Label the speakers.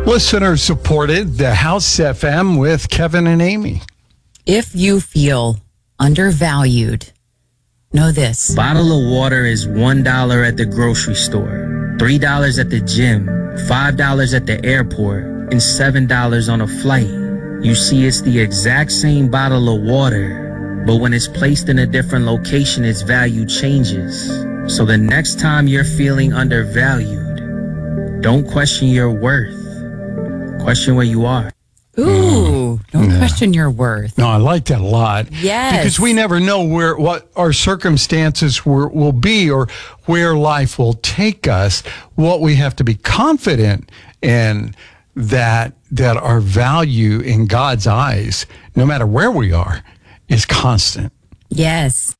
Speaker 1: Listener supported the House FM with Kevin and Amy.
Speaker 2: If you feel undervalued, know this.
Speaker 3: Bottle of water is $1 at the grocery store, $3 at the gym, $5 at the airport, and $7 on a flight. You see, it's the exact same bottle of water, but when it's placed in a different location, its value changes. So the next time you're feeling undervalued, don't question your worth. Question where you are.
Speaker 2: Ooh, don't question your worth.
Speaker 1: No, I like that a lot.
Speaker 2: Yes.
Speaker 1: Because we never know what our circumstances will be or where life will take us. What we have to be confident in that our value in God's eyes, no matter where we are, is constant.
Speaker 2: Yes.